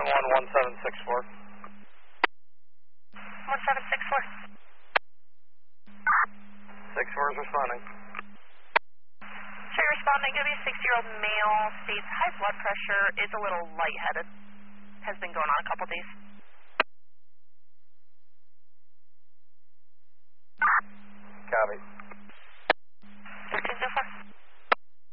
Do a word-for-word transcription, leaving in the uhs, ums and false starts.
nine one one seven six four. one seven six four. six four is responding. Sure, responding. Give me a six-year-old male, states high blood pressure, is a little lightheaded. Has been going on a couple days. Copy.